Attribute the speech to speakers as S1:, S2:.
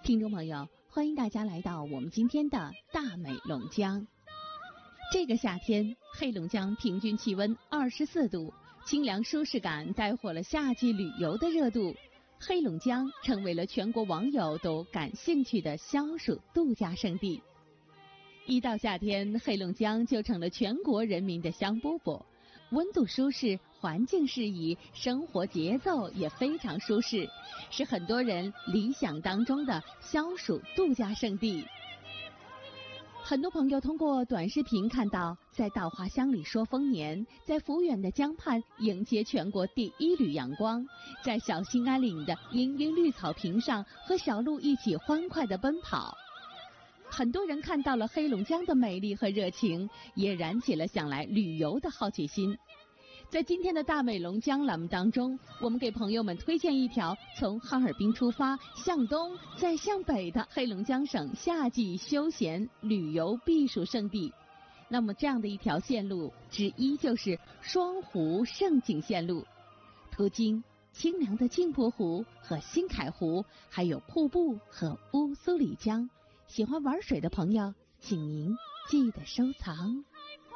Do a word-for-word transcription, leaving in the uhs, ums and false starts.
S1: 听众朋友，欢迎大家来到我们今天的大美龙江。这个夏天，黑龙江平均气温二十四度，清凉舒适感带火了夏季旅游的热度。黑龙江成为了全国网友都感兴趣的消暑度假胜地。一到夏天，黑龙江就成了全国人民的香饽饽，温度舒适，环境适宜，生活节奏也非常舒适，是很多人理想当中的消暑度假胜地。很多朋友通过短视频看到，在稻花香里说丰年，在抚远的江畔迎接全国第一缕阳光，在小兴安岭的茵茵绿草坪上和小鹿一起欢快地奔跑。很多人看到了黑龙江的美丽和热情，也燃起了想来旅游的好奇心。在今天的大美龙江栏目当中，我们给朋友们推荐一条从哈尔滨出发，向东再向北的黑龙江省夏季休闲旅游避暑胜地。那么这样的一条线路之一就是双湖胜景线路，途经清凉的镜泊湖和新凯湖，还有瀑布和乌苏里江。喜欢玩水的朋友，请您记得收藏。